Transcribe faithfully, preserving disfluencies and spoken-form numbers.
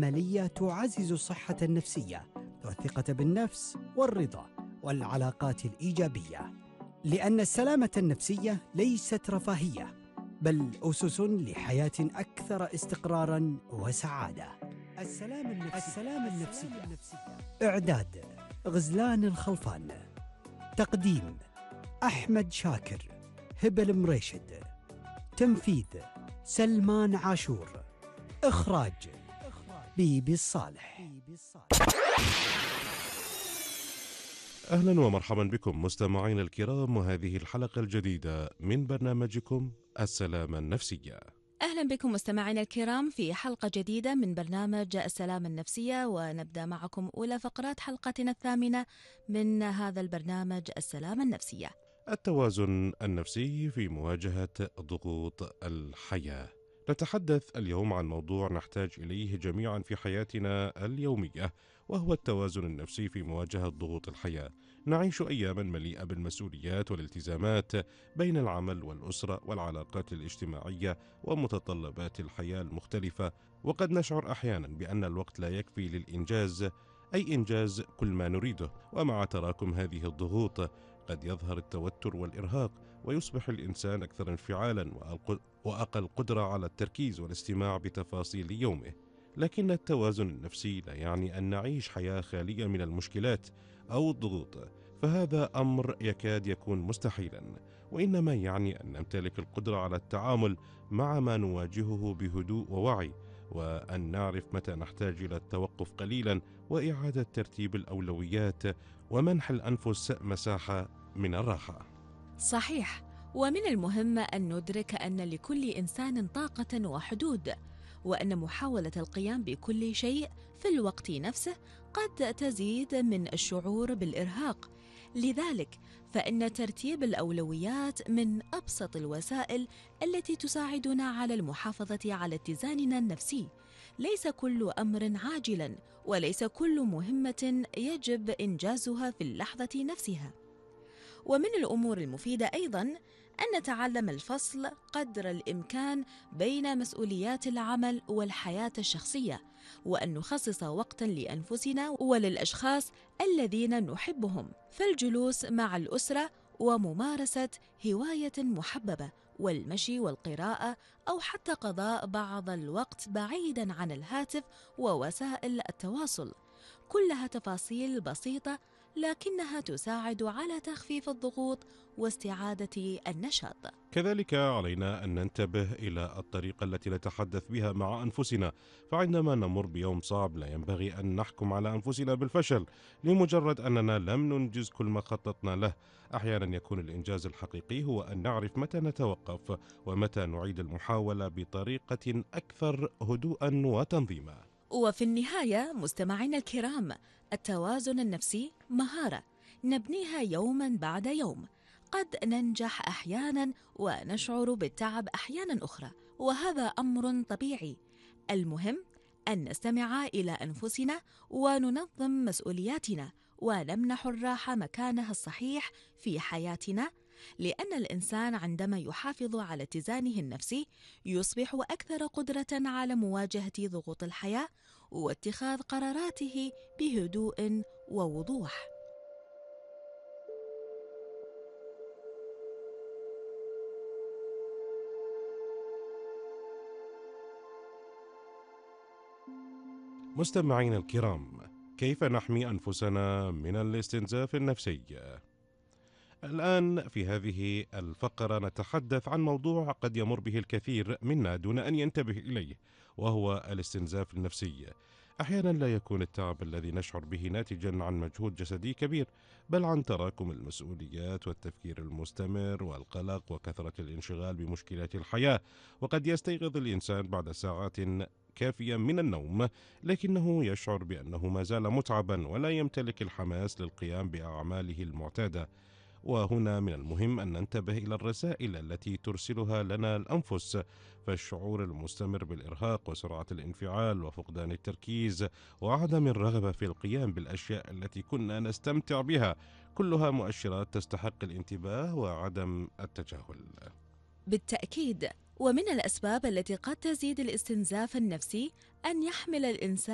عملية تعزز الصحة النفسية والثقة بالنفس والرضا والعلاقات الإيجابية، لأن السلامة النفسية ليست رفاهية بل أسس لحياة أكثر استقراراً وسعادة. السلام النفسي, السلام النفسي. إعداد غزلان الخلفان، تقديم أحمد شاكر، هبل مريشد، تنفيذ سلمان عاشور، إخراج بيبي الصالح. أهلا ومرحبا بكم مستمعين الكرام، وهذه الحلقة الجديدة من برنامجكم السلامة النفسية. أهلا بكم مستمعينا الكرام في حلقة جديدة من برنامج السلامة النفسية، ونبدأ معكم أولى فقرات حلقتنا الثامنة من هذا البرنامج السلامة النفسية. التوازن النفسي في مواجهة ضغوط الحياة. نتحدث اليوم عن موضوع نحتاج إليه جميعا في حياتنا اليومية، وهو التوازن النفسي في مواجهة ضغوط الحياة. نعيش أياما مليئة بالمسؤوليات والالتزامات بين العمل والأسرة والعلاقات الاجتماعية ومتطلبات الحياة المختلفة، وقد نشعر أحيانا بأن الوقت لا يكفي للإنجاز أي إنجاز كل ما نريده. ومع تراكم هذه الضغوط قد يظهر التوتر والإرهاق، ويصبح الإنسان أكثر انفعالا وأقل قدرة على التركيز والاستماع بتفاصيل يومه. لكن التوازن النفسي لا يعني أن نعيش حياة خالية من المشكلات أو الضغوط، فهذا أمر يكاد يكون مستحيلا، وإنما يعني أن نمتلك القدرة على التعامل مع ما نواجهه بهدوء ووعي، وأن نعرف متى نحتاج إلى التوقف قليلا وإعادة ترتيب الأولويات ومنح الأنفس مساحة من الراحة. صحيح، ومن المهم أن ندرك أن لكل إنسان طاقة وحدود، وأن محاولة القيام بكل شيء في الوقت نفسه قد تزيد من الشعور بالإرهاق. لذلك فإن ترتيب الأولويات من أبسط الوسائل التي تساعدنا على المحافظة على اتزاننا النفسي. ليس كل أمر عاجلاً، وليس كل مهمة يجب إنجازها في اللحظة نفسها. ومن الأمور المفيدة أيضاً أن نتعلم الفصل قدر الإمكان بين مسؤوليات العمل والحياة الشخصية، وأن نخصص وقتاً لأنفسنا وللأشخاص الذين نحبهم، فالجلوس مع الأسرة وممارسة هواية محببة والمشي والقراءة، أو حتى قضاء بعض الوقت بعيداً عن الهاتف ووسائل التواصل، كلها تفاصيل بسيطة لكنها تساعد على تخفيف الضغوط واستعادة النشاط. كذلك علينا أن ننتبه إلى الطريقة التي نتحدث بها مع أنفسنا، فعندما نمر بيوم صعب لا ينبغي أن نحكم على أنفسنا بالفشل لمجرد أننا لم ننجز كل ما خططنا له. أحيانا يكون الإنجاز الحقيقي هو أن نعرف متى نتوقف ومتى نعيد المحاولة بطريقة أكثر هدوءا وتنظيما. وفي النهاية مستمعينا الكرام، التوازن النفسي مهارة نبنيها يوما بعد يوم. قد ننجح أحيانا ونشعر بالتعب أحيانا أخرى، وهذا أمر طبيعي. المهم أن نستمع إلى أنفسنا وننظم مسؤولياتنا ونمنح الراحة مكانها الصحيح في حياتنا، لأن الإنسان عندما يحافظ على اتزانه النفسي يصبح أكثر قدرة على مواجهة ضغوط الحياة واتخاذ قراراته بهدوء ووضوح. مستمعين الكرام، كيف نحمي أنفسنا من الاستنزاف النفسي؟ الآن في هذه الفقرة نتحدث عن موضوع قد يمر به الكثير منا دون أن ينتبه إليه، وهو الاستنزاف النفسي. أحيانا لا يكون التعب الذي نشعر به ناتجا عن مجهود جسدي كبير، بل عن تراكم المسؤوليات والتفكير المستمر والقلق وكثرة الانشغال بمشكلات الحياة. وقد يستيقظ الإنسان بعد ساعات كافية من النوم، لكنه يشعر بأنه ما زال متعبا ولا يمتلك الحماس للقيام بأعماله المعتادة. وهنا من المهم أن ننتبه إلى الرسائل التي ترسلها لنا الأنفس، فالشعور المستمر بالإرهاق وسرعة الانفعال وفقدان التركيز وعدم الرغبة في القيام بالأشياء التي كنا نستمتع بها كلها مؤشرات تستحق الانتباه وعدم التجاهل. بالتأكيد، ومن الأسباب التي قد تزيد الاستنزاف النفسي أن يحمل الإنسان